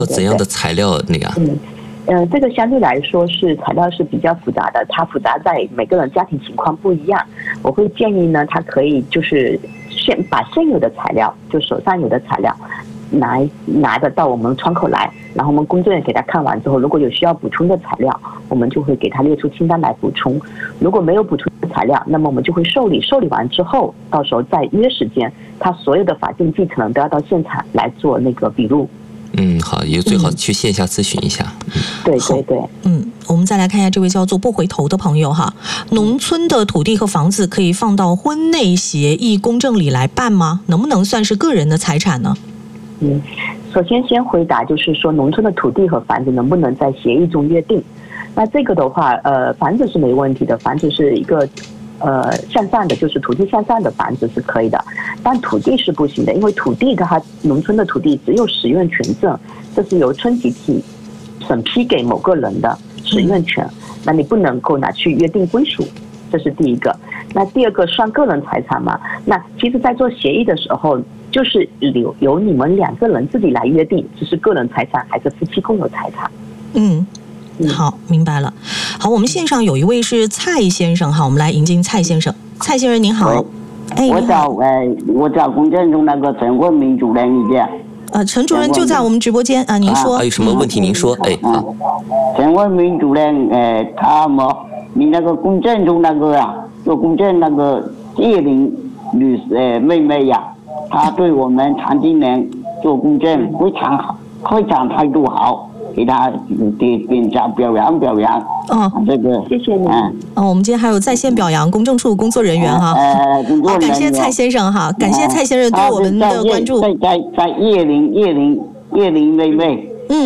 怎样的材料那样？ 这个相对来说是材料是比较复杂的，它复杂在每个人家庭情况不一样。我会建议呢，他可以就是把现有的材料，就手上有的材料拿得到我们窗口来，然后我们工作人员给他看完之后，如果有需要补充的材料，我们就会给他列出清单来补充。如果没有补充的材料，那么我们就会受理完之后，到时候再约时间，他所有的法定继承人都要到现场来做那个笔录。 好，也最好去线下咨询一下。 对。 我们再来看一下这位叫做不回头的朋友哈，农村的土地和房子可以放到婚内协议公证里来办吗？能不能算是个人的财产呢？ 首先先回答就是说，农村的土地和房子能不能在协议中约定？那这个的话，房子是没问题的，房子是一个向上的，就是土地向上的房子是可以的，但土地是不行的，因为土地它农村的土地只有使用权证，这是由村集体审批给某个人的使用权，那你不能够拿去约定归属，这是第一个。那第二个算个人财产嘛？那其实在做协议的时候，就是由你们2个人自己来约定，这是个人财产还是夫妻共有财产。 好，明白了。好，我们线上有一位是蔡先生哈，我们来迎接蔡先生。蔡先生您好。 我找公证中那个陈文明主任一下。 陈主任就在我们直播间啊，您说。 有什么问题您说？好。 陈文明主任，你那个公证中那个做公证那个叶玲女士妹妹她对我们残疾人做公证非常好，非常态度好。给他点赞表扬。这个谢谢你。 我们今天还有在线表扬公证处工作人员哈。好，感谢蔡先生哈，感谢蔡先生对我们的关注。 在叶玲妹妹。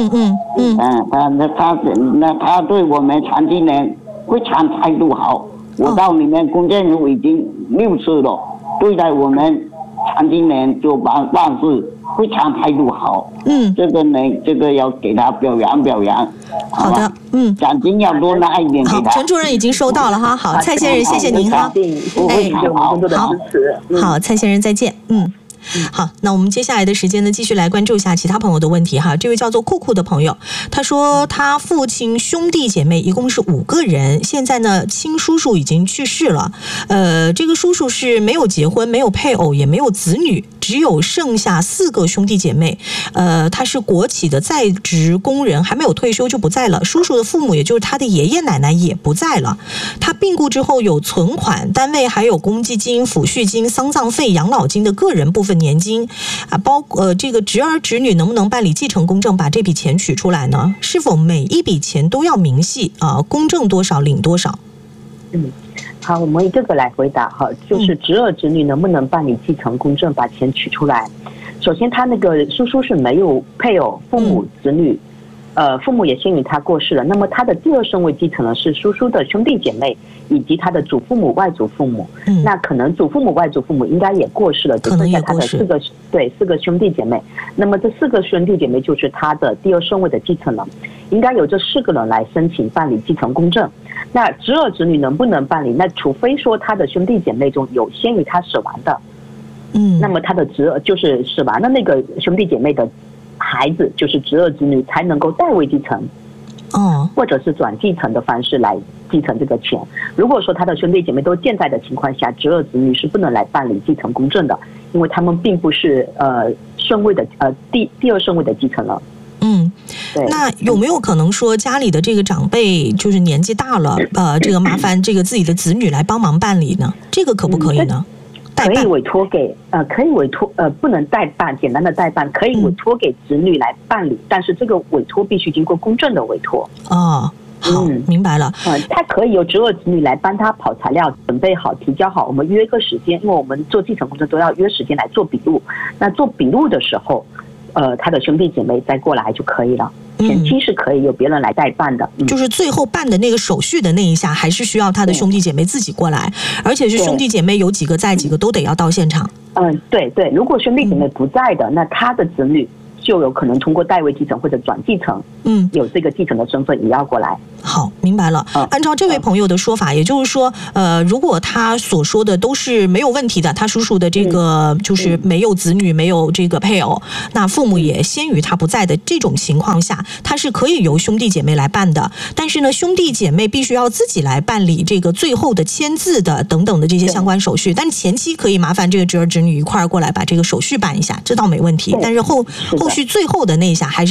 他对我们残疾人非常态度好。我到你们公证处已经6次了，对待我们残疾人做办事非常态度好。这个要给他表扬。 好的， 奖金要多拿一点给他。 陈主任已经收到了哈。好，蔡先生，谢谢您哈。好，蔡先生再见。好，那我们接下来的时间呢，继续来关注一下其他朋友的问题哈。这位叫做酷酷的朋友，他说他父亲兄弟姐妹一共是5个人，现在呢亲叔叔已经去世了，这个叔叔是没有结婚，没有配偶，也没有子女，只有剩下4个兄弟姐妹。他是国企的在职工人，还没有退休就不在了。叔叔的父母也就是他的爷爷奶奶也不在了。他病故之后有存款，单位还有公积金、抚恤金、丧葬费、养老金的个人部分年金包括这个侄儿侄女能不能办理继承公证，把这笔钱取出来呢？是否每一笔钱都要明细公证多少领多少？ 好，我们一个个来回答哈，就是侄儿侄女能不能办理继承公证，把钱取出来？首先，他那个叔叔是没有配偶、父母、子女，父母也先于他过世了。那么他的第2顺位继承人是叔叔的兄弟姐妹以及他的祖父母、外祖父母。那可能祖父母、外祖父母应该也过世了，只剩下他的4个兄弟姐妹。那么这4个兄弟姐妹就是他的第2顺位的继承人，应该由这4个人来申请办理继承公证。那侄儿侄女能不能办理？那除非说他的兄弟姐妹中有先于他死亡的，那么他的侄儿就是死亡的那个兄弟姐妹的孩子，就是侄儿侄女才能够代位继承，或者是转继承的方式来继承这个钱。如果说他的兄弟姐妹都健在的情况下，侄儿侄女是不能来办理继承公证的，因为他们并不是顺位的第2顺位的继承人。 那有没有可能说家里的这个长辈就是年纪大了，这个麻烦这个自己的子女来帮忙办理呢？这个可不可以呢？ 可以委托给不能代办，简单的代办可以委托给子女来办理，但是这个委托必须经过公证的委托。 好，明白了。 他可以由侄儿子女来帮他跑材料，准备好、提交好，我们约个时间，因为我们做继承公证都要约时间来做笔录。那做笔录的时候，他的兄弟姐妹再过来就可以了。前期是可以由别人来代办的， 就是最后办的那个手续的那一下，还是需要他的兄弟姐妹自己过来，而且是兄弟姐妹有几个在，几个都得要到现场。 对，如果兄弟姐妹不在的，那他的子女就有可能通过代位继承或者转继承，有这个继承的身份也要过来。 好。 明白了。按照这位朋友的说法，也就是说，如果他所说的都是没有问题的，他叔叔的这个就是没有子女，没有这个配偶，那父母也先于他不在的这种情况下，他是可以由兄弟姐妹来办的。但是呢，兄弟姐妹必须要自己来办理这个最后的签字的等等的这些相关手续，但前期可以麻烦这个侄儿侄女一块儿过来把这个手续办一下，这倒没问题。但是后续最后的那一下还是